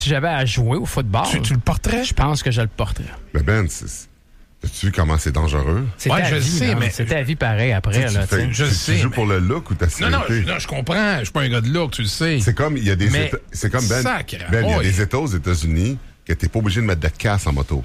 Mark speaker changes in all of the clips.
Speaker 1: Si j'avais à jouer au football...
Speaker 2: Tu le porterais?
Speaker 1: Je pense que je le porterais.
Speaker 3: Mais Ben, as-tu vu comment c'est dangereux?
Speaker 1: C'est ta vie, mais c'est ta vie pareil après.
Speaker 3: Tu joues pour le look ou ta sécurité?
Speaker 2: Non, je comprends. Je suis pas un gars de look, tu le sais.
Speaker 3: C'est comme, il y a des États... C'est comme Ben, il y a des États aux États-Unis que t'es pas obligé de mettre de casse en moto.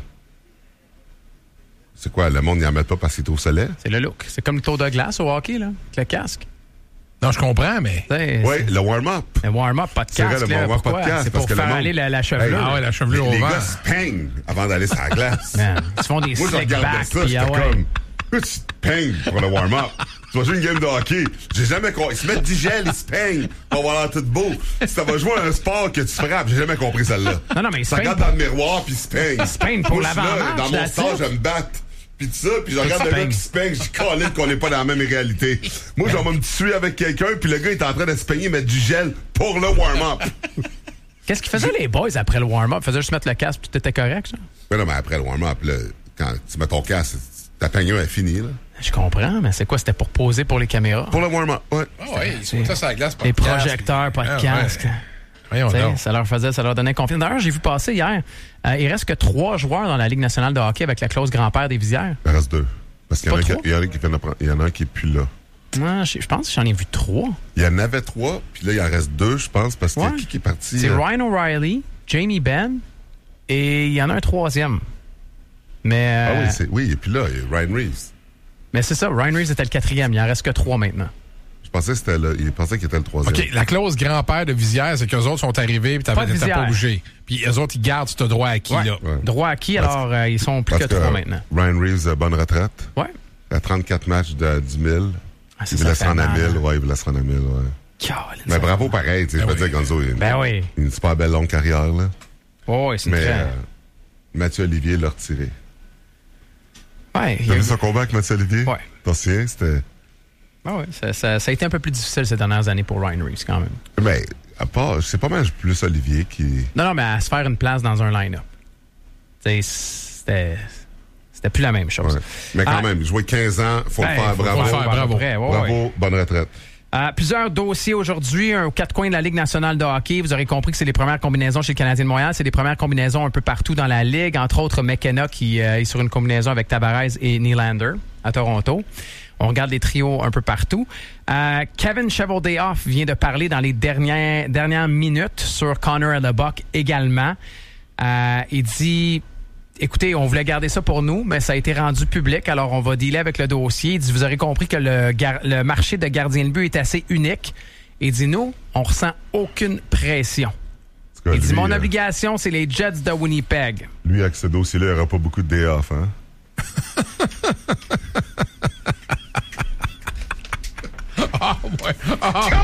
Speaker 3: C'est quoi, le monde n'y en met pas parce qu'il est au soleil?
Speaker 1: C'est le look. C'est comme le tour de glace au hockey, là, avec le casque.
Speaker 2: Non, je comprends, mais...
Speaker 3: Oui, le warm-up.
Speaker 1: Le warm-up, pas de casque.
Speaker 3: C'est vrai, le warm-up, pas de casque.
Speaker 1: C'est pour faire aller la chevelure.
Speaker 2: Ah ouais, la chevelure au vent.
Speaker 3: Les gars se peignent avant d'aller sur la glace.
Speaker 1: Ils se font des slick backs.
Speaker 3: Ça, j'étais comme... Tu te peignes pour le warm-up. Tu vas jouer une game de hockey. J'ai jamais compris. Ils se mettent du gel, ils se peignent pour avoir l'air tout beau. Si ça va jouer à un sport que tu frappes, j'ai jamais compris celle-là.
Speaker 1: Non, mais ils se
Speaker 3: peignent. Regarde dans le miroir, puis ils se peignent.
Speaker 1: Ils se peignent pour l'avant-match.
Speaker 3: Dans mon stage, je me batte. Puis ça, puis je regarde le gars qui se peigne, je dis calme qu'on n'est pas dans la même réalité. Moi, je vais me tuer avec quelqu'un, puis le gars est en train de se peigner, mettre du gel pour le warm-up.
Speaker 1: Qu'est-ce qu'ils faisaient les boys après le warm-up? Ils faisaient juste mettre le casque, puis tout était correct, ça?
Speaker 3: Mais non, mais après le warm-up, là, quand tu mets ton casque, ta peignure est finie, là.
Speaker 1: Je comprends, mais c'est quoi? C'était pour poser pour les caméras?
Speaker 3: Pour le warm-up, ouais.
Speaker 2: Ah oui, ils sont ça sur la glace, pas
Speaker 1: les
Speaker 2: de casque.
Speaker 1: Les projecteurs, pas de casque.
Speaker 2: Ouais.
Speaker 1: Ça leur donnait confiance. D'ailleurs, j'ai vu passer hier, il reste que 3 joueurs dans la Ligue nationale de hockey avec la clause grand-père des Visières.
Speaker 3: Il reste 2. Parce qu'il y en a un qui est plus là.
Speaker 1: Non, je pense que j'en ai vu 3.
Speaker 3: Il y en avait 3, puis là, il en reste 2, je pense, parce qu'il y a qui est parti?
Speaker 1: C'est Ryan O'Reilly, Jamie Benn, et il y en a un 3e. Mais...
Speaker 3: oui, et puis là, il y a Ryan Reeves.
Speaker 1: Mais c'est ça, Ryan Reeves était le 4e. Il en reste que 3 maintenant.
Speaker 3: Je pensais il pensait qu'il était le 3e.
Speaker 2: OK, la clause grand-père de Visière, c'est qu'eux autres sont arrivés et t'avais pas bougé. Puis eux autres, ils gardent ce droit acquis, là.
Speaker 3: Ouais.
Speaker 1: Droit acquis, alors ils sont plus que 3 maintenant.
Speaker 3: Ryan Reeves, bonne retraite.
Speaker 1: Ouais.
Speaker 3: À 34 matchs de 10 000. Il voulait se rendre à 1000. Ouais, il voulait se rendre à 1000, ouais. Mais bravo pareil, tu sais, je veux dire, Gonzo, il a une super belle longue carrière, là.
Speaker 1: Oh, oui, c'est une très...
Speaker 3: Mathieu Olivier l'a retiré.
Speaker 1: Ouais.
Speaker 3: T'as vu son combat avec Mathieu Olivier?
Speaker 1: Ouais.
Speaker 3: T'en souviens? C'était...
Speaker 1: Ah oui, ça a été un peu plus difficile ces dernières années pour Ryan Reeves, quand même.
Speaker 3: Mais, c'est pas mal plus Olivier qui...
Speaker 1: Non, mais à se faire une place dans un line-up. C'était plus la même chose.
Speaker 3: Ouais. Mais quand même, jouer 15 ans, faut le faire. Bravo, bonne retraite.
Speaker 1: Plusieurs dossiers aujourd'hui, aux 4 coins de la Ligue nationale de hockey. Vous aurez compris que c'est les premières combinaisons chez le Canadien de Montréal. C'est les premières combinaisons un peu partout dans la Ligue. Entre autres, McKenna qui est sur une combinaison avec Tavares et Nylander à Toronto. On regarde les trios un peu partout. Kevin Cheveldayoff vient de parler dans les dernières minutes sur Connor Hellebuyck également. Il dit... Écoutez, on voulait garder ça pour nous, mais ça a été rendu public, alors on va dealer avec le dossier. Il dit, vous aurez compris que le marché de gardien de but est assez unique. Il dit, nous, on ressent aucune pression. Il dit, mon obligation, c'est les Jets de Winnipeg.
Speaker 3: Lui, avec ce dossier-là, il n'y aura pas beaucoup de day off, hein?
Speaker 2: Ah, ouais.